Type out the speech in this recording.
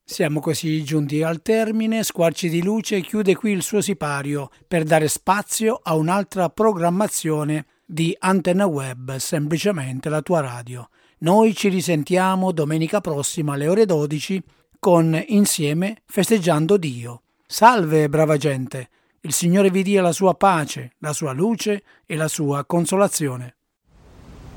Siamo così giunti al termine. Squarci di Luce chiude qui il suo sipario per dare spazio a un'altra programmazione di Antenna Web, semplicemente la tua radio. Noi ci risentiamo domenica prossima alle ore 12 con Insieme festeggiando Dio. Salve, brava gente! Il Signore vi dia la sua pace, la sua luce e la sua consolazione.